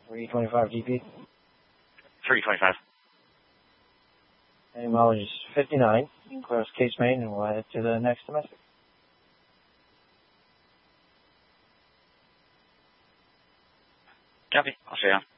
325 GP. 325. And mileage is 59. You can close case main and we'll add it to the next domestic. Copy. I'll show you.